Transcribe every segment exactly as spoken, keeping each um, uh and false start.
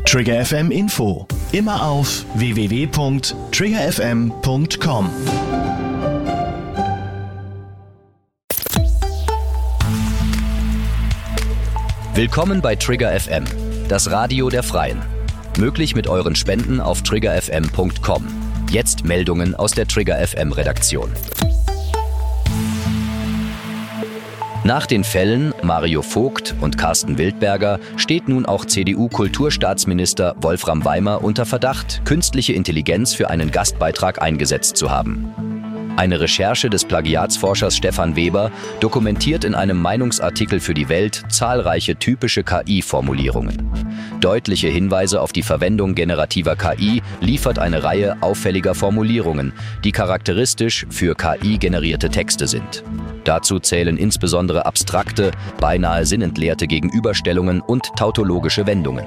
Trigger F M Info. Immer auf w w w punkt trigger f m punkt com. Willkommen bei Trigger F M, das Radio der Freien. Möglich mit euren Spenden auf trigger f m punkt com. Jetzt Meldungen aus der Trigger F M Redaktion. Nach den Fällen Mario Vogt und Carsten Wildberger steht nun auch C D U-Kulturstaatsminister Wolfram Weimer unter Verdacht, künstliche Intelligenz für einen Gastbeitrag eingesetzt zu haben. Eine Recherche des Plagiatsforschers Stefan Weber dokumentiert in einem Meinungsartikel für die Welt zahlreiche typische K I-Formulierungen. Deutliche Hinweise auf die Verwendung generativer K I liefert eine Reihe auffälliger Formulierungen, die charakteristisch für K I-generierte Texte sind. Dazu zählen insbesondere abstrakte, beinahe sinnentleerte Gegenüberstellungen und tautologische Wendungen.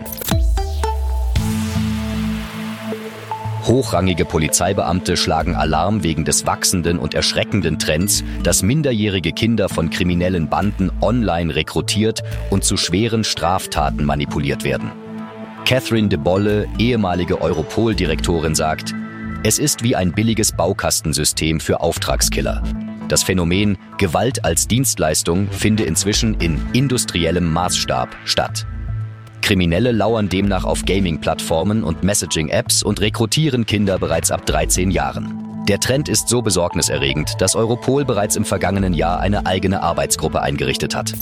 Hochrangige Polizeibeamte schlagen Alarm wegen des wachsenden und erschreckenden Trends, dass minderjährige Kinder von kriminellen Banden online rekrutiert und zu schweren Straftaten manipuliert werden. Catherine de Bolle, ehemalige Europol-Direktorin, sagt, es ist wie ein billiges Baukastensystem für Auftragskiller. Das Phänomen Gewalt als Dienstleistung finde inzwischen in industriellem Maßstab statt. Kriminelle lauern demnach auf Gaming-Plattformen und Messaging-Apps und rekrutieren Kinder bereits ab dreizehn Jahren. Der Trend ist so besorgniserregend, dass Europol bereits im vergangenen Jahr eine eigene Arbeitsgruppe eingerichtet hat.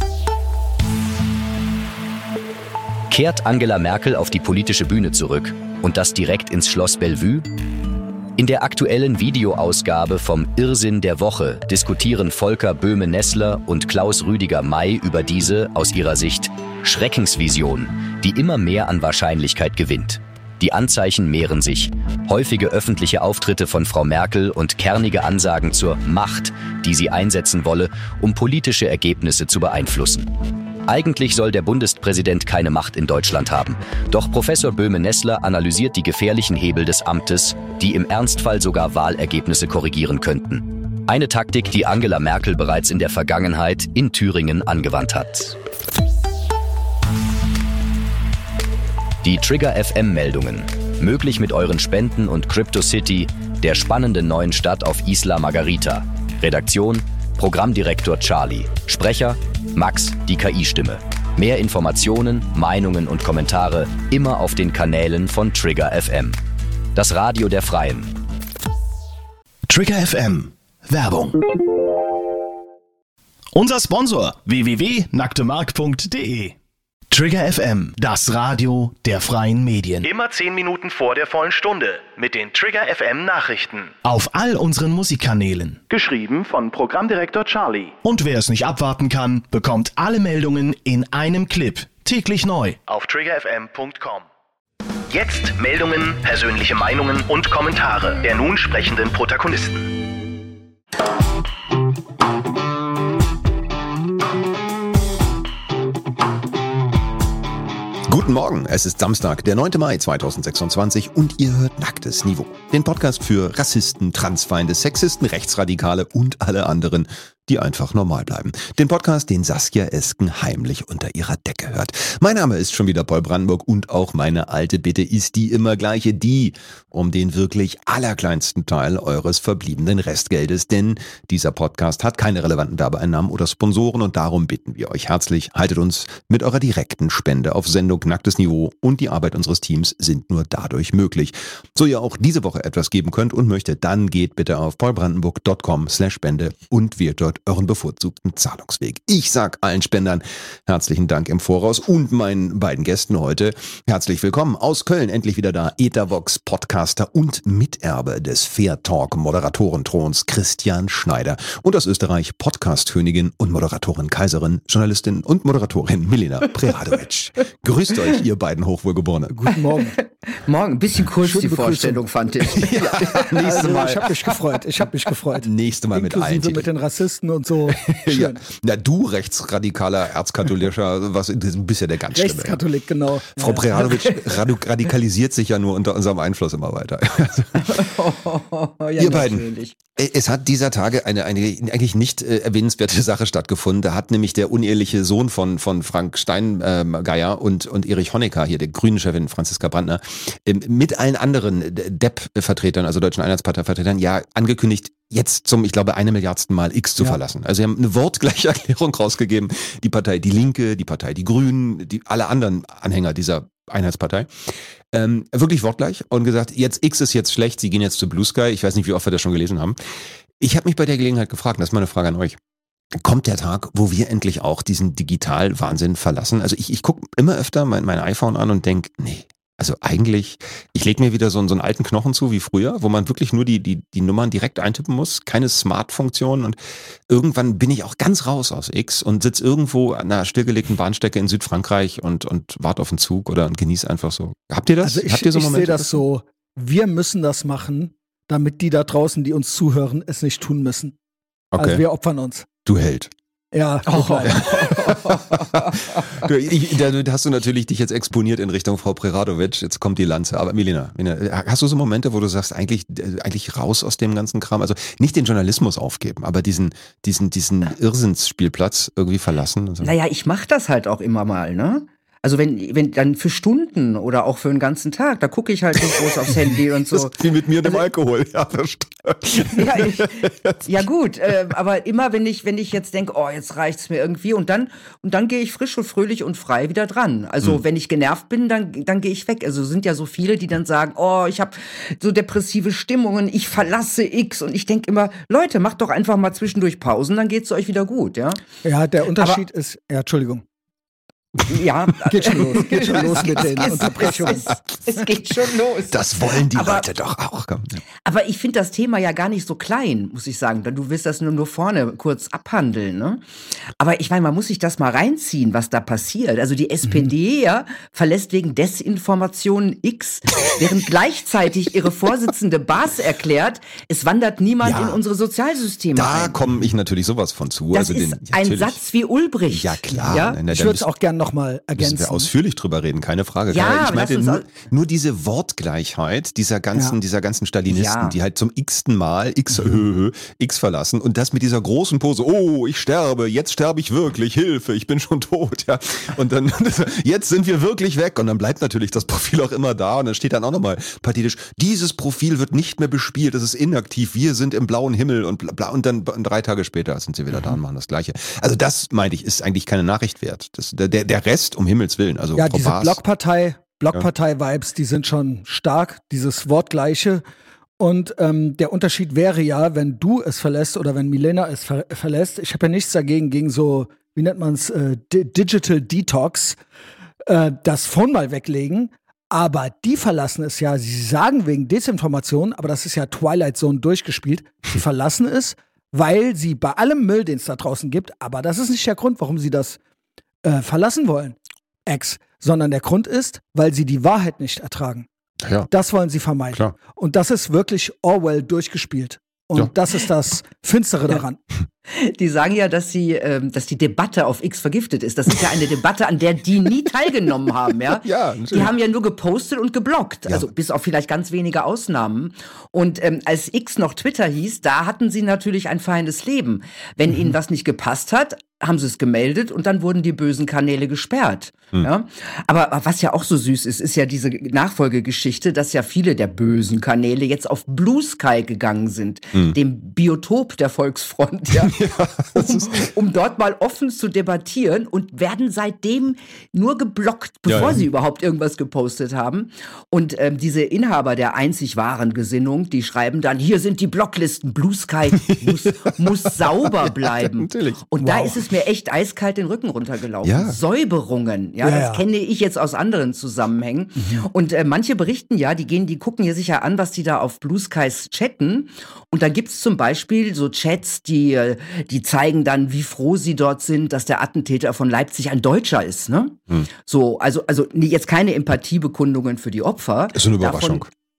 Kehrt Angela Merkel auf die politische Bühne zurück und das direkt ins Schloss Bellevue? In der aktuellen Videoausgabe vom Irrsinn der Woche diskutieren Volker Böhme-Nessler und Klaus Rüdiger-May über diese, aus ihrer Sicht, Schreckensvision, die immer mehr an Wahrscheinlichkeit gewinnt. Die Anzeichen mehren sich. Häufige öffentliche Auftritte von Frau Merkel und kernige Ansagen zur Macht, die sie einsetzen wolle, um politische Ergebnisse zu beeinflussen. Eigentlich soll der Bundespräsident keine Macht in Deutschland haben. Doch Professor Böhme-Nessler analysiert die gefährlichen Hebel des Amtes, die im Ernstfall sogar Wahlergebnisse korrigieren könnten. Eine Taktik, die Angela Merkel bereits in der Vergangenheit in Thüringen angewandt hat. Die Trigger F M-Meldungen. Möglich mit euren Spenden und Crypto City, der spannenden neuen Stadt auf Isla Margarita. Redaktion: Programmdirektor Charlie. Sprecher: Max, die K I-Stimme. Mehr Informationen, Meinungen und Kommentare immer auf den Kanälen von Trigger F M. Das Radio der Freien. Trigger F M. Werbung. Unser Sponsor w w w punkt nacktemark punkt d e. Trigger F M, das Radio der freien Medien. Immer zehn Minuten vor der vollen Stunde mit den Trigger F M Nachrichten. Auf all unseren Musikkanälen. Geschrieben von Programmdirektor Charlie. Und wer es nicht abwarten kann, bekommt alle Meldungen in einem Clip. Täglich neu. Auf trigger f m punkt com. Jetzt Meldungen, persönliche Meinungen und Kommentare der nun sprechenden Protagonisten. Guten Morgen, es ist Samstag, der neunte Mai zweitausendsechsundzwanzig und ihr hört Nacktes Niveau. Den Podcast für Rassisten, Transfeinde, Sexisten, Rechtsradikale und alle anderen, die einfach normal bleiben. Den Podcast, den Saskia Esken heimlich unter ihrer Decke hört. Mein Name ist schon wieder Paul Brandenburg und auch meine alte Bitte ist die immer gleiche, die um den wirklich allerkleinsten Teil eures verbliebenen Restgeldes. Denn dieser Podcast hat keine relevanten Werbeeinnahmen oder Sponsoren und darum bitten wir euch herzlich, haltet uns mit eurer direkten Spende auf Sendung Nacktes Niveau und die Arbeit unseres Teams sind nur dadurch möglich. So ihr auch diese Woche etwas geben könnt und möchtet, dann geht bitte auf paulbrandenburg punkt com slash spende und wählt dort euren bevorzugten Zahlungsweg. Ich sag allen Spendern herzlichen Dank im Voraus und meinen beiden Gästen heute herzlich willkommen aus Köln, endlich wieder da, Ethervox Podcaster und Miterbe des Fair Talk Moderatorenthrons Christian Schneider und aus Österreich Podcast-Königin und Moderatorin Kaiserin, Journalistin und Moderatorin Milena Preradovic. Grüßt euch, ihr beiden Hochwohlgeborene. Guten Morgen. Morgen, ein bisschen kurz die Vorstellung, fand ich. Ja, nächstes Mal. Ich habe mich gefreut, ich habe mich gefreut. Nächste Mal mit allen Inklusive mit den Rassisten und so. Ja. Na, du rechtsradikaler Erzkatholischer, was, du bist ja der ganz Schlimme. Rechtskatholik, ja. Genau. Frau ja. Preradovic radikalisiert sich ja nur unter unserem Einfluss immer weiter. ja, Ihr beiden, es hat dieser Tage eine, eine eigentlich nicht äh, erwähnenswerte Sache stattgefunden. Da hat nämlich der uneheliche Sohn von, von Frank Steingeier ähm, und, und Erich Honecker, hier der Grünen-Chefin Franziska Brandner, ähm, mit allen anderen D E P-Vertretern, also Deutschen Einheitspartei-Vertretern, ja angekündigt, jetzt zum, ich glaube, eine Milliardsten Mal X zu ja. verlassen. Also sie haben eine wortgleiche Erklärung rausgegeben. Die Partei Die Linke, die Partei Die Grünen, die alle anderen Anhänger dieser Einheitspartei. Ähm, wirklich wortgleich und gesagt, jetzt X ist jetzt schlecht, sie gehen jetzt zu Blue Sky. Ich weiß nicht, wie oft wir das schon gelesen haben. Ich habe mich bei der Gelegenheit gefragt, das ist meine Frage an euch. Kommt der Tag, wo wir endlich auch diesen Digital-Wahnsinn verlassen? Also ich, ich gucke immer öfter mein, mein iPhone an und denke, nee, also eigentlich, ich lege mir wieder so, so einen alten Knochen zu wie früher, wo man wirklich nur die, die, die Nummern direkt eintippen muss, keine Smart-Funktion und irgendwann bin ich auch ganz raus aus X und sitze irgendwo an einer stillgelegten Bahnstrecke in Südfrankreich und, und warte auf den Zug oder und genieße einfach so. Habt ihr das? Also ich, Habt ihr so ich Momente? sehe das so, wir müssen das machen, damit die da draußen, die uns zuhören, es nicht tun müssen. Okay. Also wir opfern uns. Du Held. Ja, oh. du, ich, da hast du natürlich dich jetzt exponiert in Richtung Frau Preradovic. Jetzt kommt die Lanze. Aber Milena, Milena, hast du so Momente, wo du sagst, eigentlich, eigentlich raus aus dem ganzen Kram? Also nicht den Journalismus aufgeben, aber diesen, diesen, diesen Irrsinnsspielplatz irgendwie verlassen? Und so. Naja, ich mach das halt auch immer mal, ne? Also wenn, wenn dann für Stunden oder auch für einen ganzen Tag, da gucke ich halt nicht groß aufs Handy und so. Das ist wie mit mir dem also, Alkohol. Ja, ja, ich, ja gut, äh, aber immer wenn ich wenn ich jetzt denke, oh, jetzt reicht's mir irgendwie und dann und dann gehe ich frisch und fröhlich und frei wieder dran. Also mhm. wenn ich genervt bin, dann dann gehe ich weg. Also sind ja so viele, die dann sagen, oh, ich habe so depressive Stimmungen, ich verlasse X und ich denke immer, Leute, macht doch einfach mal zwischendurch Pausen, dann geht's euch wieder gut, ja? Ja, der Unterschied aber, ist, ja, Entschuldigung. Ja, geht schon los, geht schon los mit den Unterbrechungen. Es, es geht schon los. Das wollen die aber, Leute doch auch. Komm. Aber ich finde das Thema ja gar nicht so klein, muss ich sagen. Du willst das nur, nur vorne kurz abhandeln, ne? Aber ich meine, man muss sich das mal reinziehen, was da passiert. Also die S P D mhm. ja, verlässt wegen Desinformationen X, während gleichzeitig ihre Vorsitzende Baas erklärt, es wandert niemand ja, in unsere Sozialsysteme da ein. Da komme ich natürlich sowas von zu. Das also ist den, ein Satz wie Ulbricht. Ja, klar. Ja? Nein, nein, ich würde es auch gerne noch mal ergänzen. Müssen wir ausführlich drüber reden, keine Frage. Ja, ich meinte nur, nur diese Wortgleichheit dieser ganzen, ja. dieser ganzen Stalinisten, ja. die halt zum x-ten Mal X, mhm. X verlassen und das mit dieser großen Pose, oh, ich sterbe, jetzt sterbe ich wirklich, Hilfe, ich bin schon tot, ja. Und dann, jetzt sind wir wirklich weg und dann bleibt natürlich das Profil auch immer da und dann steht dann auch nochmal pathetisch, dieses Profil wird nicht mehr bespielt, es ist inaktiv, wir sind im blauen Himmel und bla, bla und dann drei Tage später sind sie wieder mhm. da und machen das Gleiche. Also das, meinte ich, ist eigentlich keine Nachricht wert. Das, der, der Rest, um Himmels Willen, also ja, Frau diese Baas, Blockpartei, Blockpartei-Vibes, die sind schon stark, dieses Wortgleiche. Und ähm, der Unterschied wäre ja, wenn du es verlässt oder wenn Milena es ver- verlässt, ich habe ja nichts dagegen, gegen so, wie nennt man es, äh, D- Digital Detox, äh, das Phone mal weglegen. Aber die verlassen es ja, sie sagen wegen Desinformation, aber das ist ja Twilight Zone durchgespielt, sie verlassen es, weil sie bei allem Müll, den es da draußen gibt, aber das ist nicht der Grund, warum sie das äh, verlassen wollen, Ex, sondern der Grund ist, weil sie die Wahrheit nicht ertragen. Ja. Das wollen sie vermeiden. Klar. Und das ist wirklich Orwell durchgespielt. Und ja. das ist das Finstere daran. Die sagen ja, dass sie, ähm, dass die Debatte auf X vergiftet ist. Das ist ja eine Debatte, an der die nie teilgenommen haben, ja. Ja, die haben ja nur gepostet und geblockt, ja. also bis auf vielleicht ganz wenige Ausnahmen. Und ähm, als X noch Twitter hieß, da hatten sie natürlich ein feines Leben. Wenn mhm. ihnen was nicht gepasst hat, haben sie es gemeldet und dann wurden die bösen Kanäle gesperrt. Mhm. Ja? Aber, aber was ja auch so süß ist, ist ja diese Nachfolgegeschichte, dass ja viele der bösen Kanäle jetzt auf Blue Sky gegangen sind, mhm. dem Biotop der Volksfront, ja, ja um, um dort mal offen zu debattieren und werden seitdem nur geblockt, bevor ja, ja. sie überhaupt irgendwas gepostet haben. Und ähm, diese Inhaber der einzig wahren Gesinnung, die schreiben dann, hier sind die Blocklisten, Blue Sky muss, muss sauber bleiben. Ja, natürlich. Und wow. da ist es mir echt eiskalt den Rücken runtergelaufen. Ja. Säuberungen, ja, ja, das ja. kenne ich jetzt aus anderen Zusammenhängen. Mhm. Und äh, manche berichten ja, die gehen, die gucken hier sicher an, was die da auf Blue Skies chatten. Und da gibt's zum Beispiel so Chats, die, die zeigen dann, wie froh sie dort sind, dass der Attentäter von Leipzig ein Deutscher ist. Ne? Mhm. So, also, also jetzt keine Empathiebekundungen für die Opfer. Ist eine Überraschung. Davon,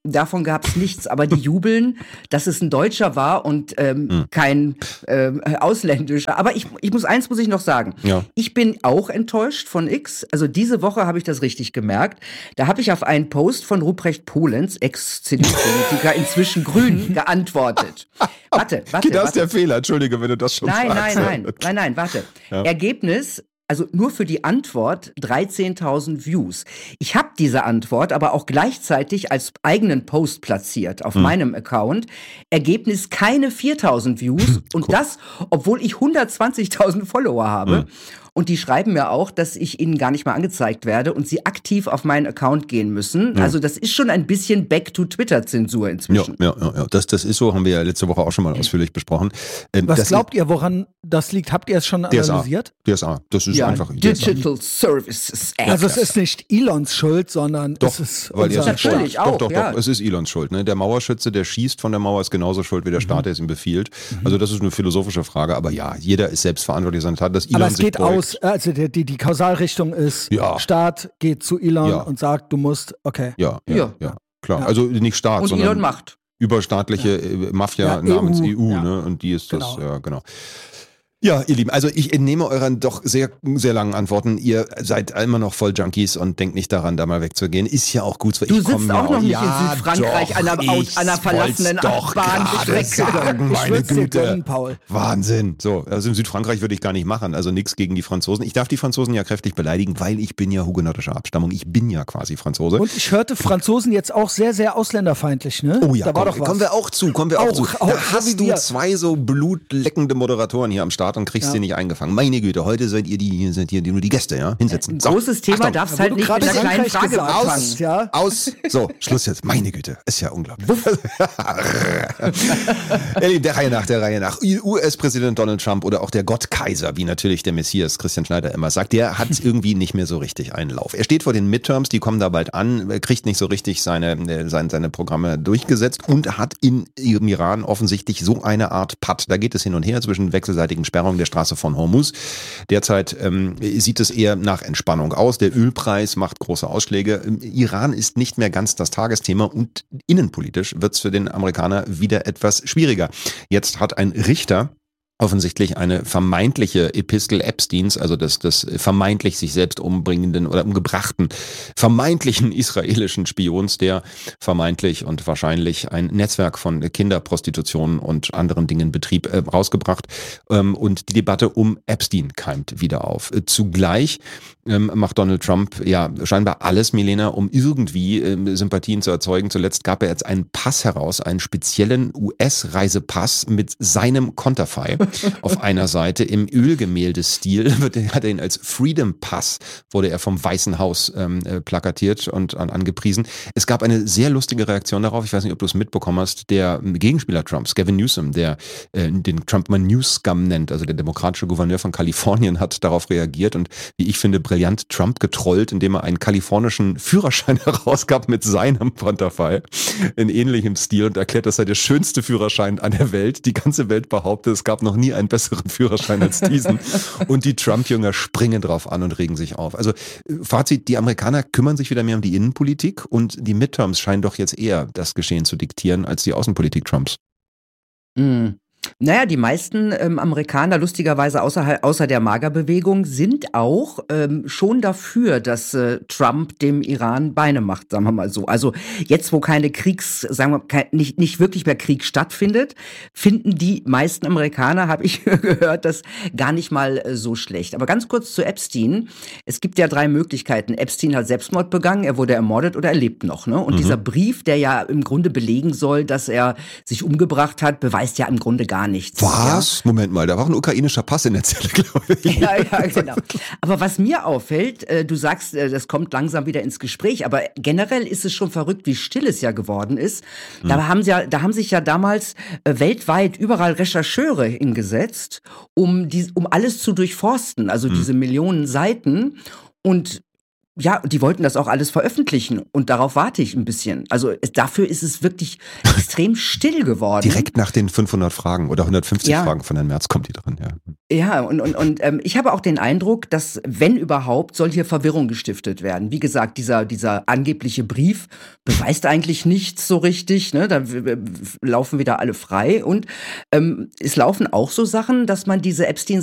davon gab es nichts. Aber die jubeln, dass es ein Deutscher war und ähm, hm. kein ähm, ausländischer. Aber ich, ich muss eins muss ich noch sagen. Ja. Ich bin auch enttäuscht von X. Also diese Woche habe ich das richtig gemerkt. Da habe ich auf einen Post von Ruprecht Polenz, Ex-C D U-Politiker, inzwischen Grün, geantwortet. Warte, warte, Das ist warte. der Fehler, entschuldige, wenn du das schon Nein, sagst. nein, nein, nein, nein, warte. Ja. Ergebnis, also nur für die Antwort dreizehntausend Views. Ich habe diese Antwort aber auch gleichzeitig als eigenen Post platziert auf hm. meinem Account. Ergebnis keine viertausend Views und cool. das, obwohl ich hundertzwanzigtausend Follower habe. Hm. Und die schreiben mir auch, dass ich ihnen gar nicht mehr angezeigt werde und sie aktiv auf meinen Account gehen müssen. Ja. Also das ist schon ein bisschen Back-to-Twitter-Zensur inzwischen. Ja, ja, ja. Das, das ist so, haben wir ja letzte Woche auch schon mal ausführlich besprochen. Ähm, Was glaubt ihr, woran das liegt? Habt ihr es schon analysiert? D S A, das ist ja, einfach Digital Services Act. Also es ist nicht Elons Schuld, sondern doch, es ist weil unser natürlich Staat. auch, Doch, doch, ja. doch, es ist Elons Schuld. Ne? Der Mauerschütze, der schießt von der Mauer, ist genauso schuld wie der Staat, der es ihm befiehlt. Mhm. Also das ist eine philosophische Frage, aber ja, jeder ist selbstverantwortlich seine Tat, dass Elon aber es sich geht beugt. aus, also die, die, die Kausalrichtung ist, ja. Staat geht zu Elon ja. und sagt, du musst, okay. Ja, ja, ja, ja. klar. Ja. Also nicht Staat, und sondern Elon macht. überstaatliche Ja. Mafia Ja, namens E E U, ja. ne? Und die ist das, Genau. ja, genau. Ja, ihr Lieben, also ich entnehme euren doch sehr, sehr langen Antworten. Ihr seid immer noch voll Junkies und denkt nicht daran, da mal wegzugehen. Ist ja auch gut, weil Du ich komme sitzt ja auch noch nicht ja, in Südfrankreich doch, an einer, Au- an einer verlassenen doch Bahnstrecke. sagen, Ich meine würd's dir Güte. gönnen, Paul. Wahnsinn. So, also in Südfrankreich würde ich gar nicht machen. Also nichts gegen die Franzosen. Ich darf die Franzosen ja kräftig beleidigen, weil ich bin ja hugenottischer Abstammung. Ich bin ja quasi Franzose. Und ich hörte Franzosen jetzt auch sehr, sehr ausländerfeindlich, ne? Oh ja, da war komm, doch was. kommen wir auch zu, kommen wir auch, Auch, zu. auch, Da so hast wie du wir. zwei so blutleckende Moderatoren hier am Start und kriegst Ja. sie nicht eingefangen. Meine Güte, heute seid ihr die, hier seid ihr die, nur die Gäste, ja? Hinsetzen. Ein So, großes Thema, Achtung. darfst Wo halt du nicht mit gerade einer kleinen Frankreich Frage gesagt anfangen. hast, ja? Aus. So, Schluss jetzt. Meine Güte, ist ja unglaublich. Ihr Lieben, der Reihe nach, der Reihe nach. U S-Präsident Donald Trump oder auch der Gottkaiser, wie natürlich der Messias Christian Schneider immer sagt, der hat irgendwie nicht mehr so richtig einen Lauf. Er steht vor den Midterms, die kommen da bald an, kriegt nicht so richtig seine, seine, seine Programme durchgesetzt und hat in im Iran offensichtlich so eine Art Patt. Da geht es hin und her zwischen wechselseitigen Sperrungen der Straße von Hormuz. Derzeit ähm, sieht es eher nach Entspannung aus. Der Ölpreis macht große Ausschläge. Iran ist nicht mehr ganz das Tagesthema und innenpolitisch wird es für den Amerikaner wieder etwas schwieriger. Jetzt hat ein Richter offensichtlich eine vermeintliche Epistel Epsteins, also des, des vermeintlich sich selbst umbringenden oder umgebrachten, vermeintlichen israelischen Spions, der vermeintlich und wahrscheinlich ein Netzwerk von Kinderprostitution und anderen Dingen betrieb, äh, rausgebracht. Ähm, und die Debatte um Epstein keimt wieder auf. Äh, zugleich ähm, macht Donald Trump ja scheinbar alles, Milena, um irgendwie ähm, Sympathien zu erzeugen. Zuletzt gab er jetzt einen Pass heraus, einen speziellen U S-Reisepass mit seinem Konterfei. Auf einer Seite im Ölgemäldestil wird, hat er ihn als Freedom Pass, wurde er vom Weißen Haus ähm, äh, plakatiert und an, angepriesen. Es gab eine sehr lustige Reaktion darauf, ich weiß nicht, ob du es mitbekommen hast, der Gegenspieler Trumps, Gavin Newsom, der äh, den Trump mal News Scum nennt, also der demokratische Gouverneur von Kalifornien, hat darauf reagiert und wie ich finde, brillant Trump getrollt, indem er einen kalifornischen Führerschein herausgab mit seinem Konterfei in ähnlichem Stil und erklärt, das sei der schönste Führerschein an der Welt. Die ganze Welt behauptet, es gab noch nie einen besseren Führerschein als diesen. Und die Trump-Jünger springen drauf an und regen sich auf. Also Fazit, die Amerikaner kümmern sich wieder mehr um die Innenpolitik und die Midterms scheinen doch jetzt eher das Geschehen zu diktieren als die Außenpolitik Trumps. Mm. Naja, die meisten ähm, Amerikaner, lustigerweise außer, außer der Magerbewegung, sind auch ähm, schon dafür, dass äh, Trump dem Iran Beine macht, sagen wir mal so. Also jetzt, wo keine Kriegs, sagen wir, kein, nicht, nicht wirklich mehr Krieg stattfindet, finden die meisten Amerikaner, habe ich gehört, das gar nicht mal äh, so schlecht. Aber ganz kurz zu Epstein. Es gibt ja drei Möglichkeiten. Epstein hat Selbstmord begangen, er wurde ermordet oder er lebt noch. Ne? Und mhm. dieser Brief, der ja im Grunde belegen soll, dass er sich umgebracht hat, beweist ja im Grunde gar nichts. Was? Ja? Moment mal, da war ein ukrainischer Pass in der Zelle, glaube ich. Ja, ja, genau. Aber was mir auffällt, äh, du sagst, äh, das kommt langsam wieder ins Gespräch, aber generell ist es schon verrückt, wie still es ja geworden ist. Hm. Da haben sie ja, da haben sich ja damals äh, weltweit überall Rechercheure hingesetzt, um die, um alles zu durchforsten, also hm. diese Millionen Seiten. Und ja, die wollten das auch alles veröffentlichen und darauf warte ich ein bisschen. Also es, dafür ist es wirklich extrem still geworden. Direkt nach den fünfhundert Fragen oder hundertfünfzig Ja. Fragen von Herrn Merz kommt die dran, ja. Ja, und, und, und ähm, ich habe auch den Eindruck, dass, wenn überhaupt, soll hier Verwirrung gestiftet werden. Wie gesagt, dieser, dieser angebliche Brief beweist eigentlich nichts so richtig, ne? Da w- w- laufen wieder alle frei. Und ähm, es laufen auch so Sachen, dass man diese Epstein